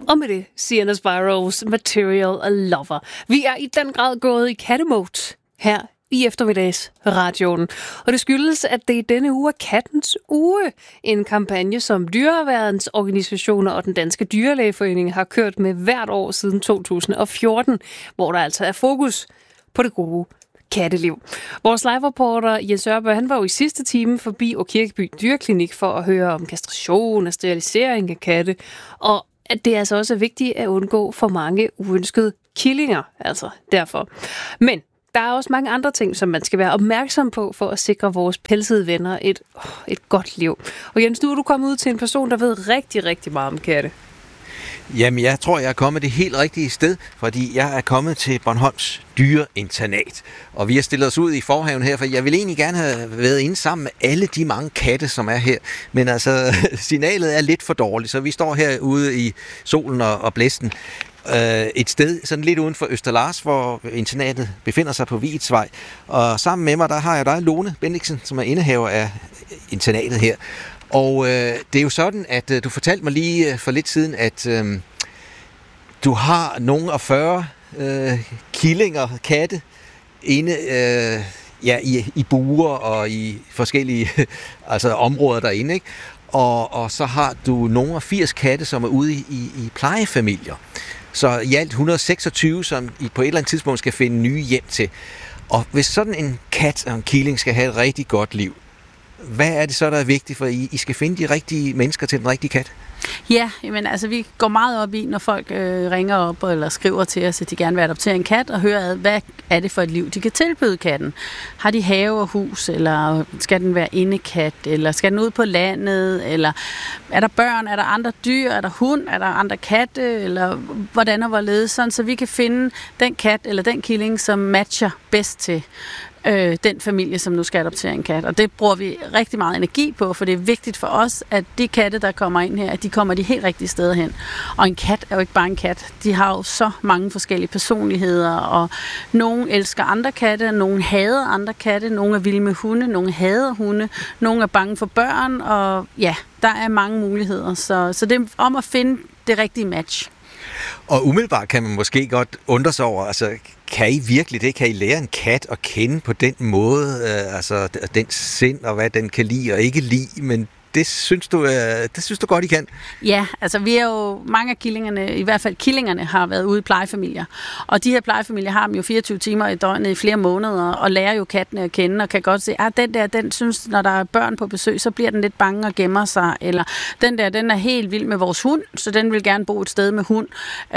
Og med det, Sienna Spiros Material Lover. Vi er i den grad gået i kattemode her i eftermiddagsradioen. Og det skyldes, at det i denne uge er kattens uge. En kampagne, som dyreværnsorganisationer og den danske dyrlægeforening har kørt med hvert år siden 2014, hvor der altså er fokus på det gode katteliv. Vores live-reporter Jens Ørberg, han var jo i sidste time forbi Kirkeby Dyreklinik for at høre om kastration og sterilisering af katte. Og at det altså også er vigtigt at undgå for mange uønskede killinger, altså derfor. Men der er også mange andre ting, som man skal være opmærksom på for at sikre vores pelsede venner et godt liv. Og Jens, du er kommet ud til en person, der ved rigtig, rigtig meget om katte. Jamen, jeg tror, jeg er kommet det helt rigtige sted, fordi jeg er kommet til Bornholms dyreinternat. Og vi har stillet os ud i forhaven her, for jeg vil egentlig gerne have været inde sammen med alle de mange katte, som er her. Men altså, signalet er lidt for dårligt, så vi står herude i solen og blæsten. Et sted sådan lidt uden for Østerlars, hvor internatet befinder sig på Vigetsvej. Og sammen med mig, der har jeg dig, Lone Bendiksen, som er indehaver af internatet her. Og det er jo sådan, at du fortalte mig lige for lidt siden, at du har nogle af 40 killinger, katte, inde i buer og i forskellige områder derinde, ikke? Og så har du nogle af 80 katte, som er ude i plejefamilier. Så i alt 126, som I på et eller andet tidspunkt skal finde nye hjem til. Og hvis sådan en kat og en killing skal have et rigtig godt liv, hvad er det så, der er vigtigt, for I skal finde de rigtige mennesker til den rigtige kat? Ja, men altså vi går meget op i, når folk ringer op eller skriver til os, at de gerne vil adoptere en kat, og høre, hvad er det for et liv, de kan tilbyde katten. Har de have og hus, eller skal den være indekat, eller skal den ud på landet, eller er der børn, er der andre dyr, er der hund, er der andre katte, eller hvordan og hvorledes, sådan, så vi kan finde den kat eller den killing, som matcher bedst til den familie, som nu skal adoptere en kat. Og det bruger vi rigtig meget energi på, for det er vigtigt for os, at de katte, der kommer ind her, at de kommer de helt rigtige steder hen. Og en kat er jo ikke bare en kat. De har jo så mange forskellige personligheder, og nogen elsker andre katte, nogen hader andre katte, nogen er vilde med hunde, nogen hader hunde, nogen er bange for børn, og ja, der er mange muligheder. Så det er om at finde det rigtige match. Og umiddelbart kan man måske godt undre sig over, altså kan I virkelig det? Kan I lære en kat at kende på den måde, altså den sind og hvad den kan lide og ikke lide, men det synes du godt, I kan? Ja, altså vi er jo, mange af killingerne, i hvert fald killingerne, har været ude i plejefamilier. Og de her plejefamilier har dem jo 24 timer i døgnet i flere måneder, og lærer jo kattene at kende, og kan godt se, at den synes, når der er børn på besøg, så bliver den lidt bange og gemmer sig. Eller den er helt vild med vores hund, så den vil gerne bo et sted med hund.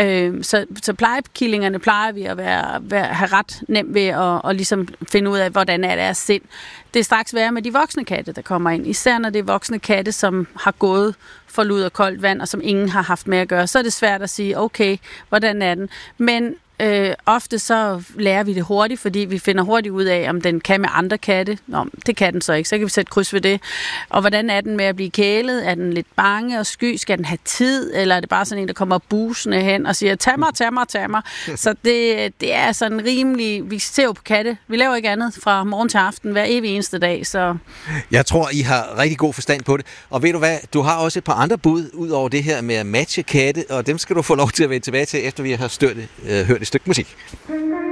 Så plejekillingerne plejer vi at have ret nemt ved at ligesom finde ud af, hvordan er deres sind. Det er straks værre med de voksne katte, der kommer ind. Især når det er voksne katte, som har gået for lud og koldt vand, og som ingen har haft med at gøre, så er det svært at sige, okay, hvordan er den? Men ofte så lærer vi det hurtigt, fordi vi finder hurtigt ud af, om den kan med andre katte. Nå, det kan den så ikke, så kan vi sætte kryds ved det. Og hvordan er den med at blive kælet? Er den lidt bange og sky? Skal den have tid? Eller er det bare sådan en, der kommer busende hen og siger, tag mig? Så det er sådan rimelig, vi ser jo på katte. Vi laver ikke andet fra morgen til aften, hver evig eneste dag. Så. Jeg tror, I har rigtig god forstand på det. Og ved du hvad, du har også et par andre bud, ud over det her med at matche katte, og dem skal du få lov til at vende tilbage til, efter vi har hørt et stykke musik.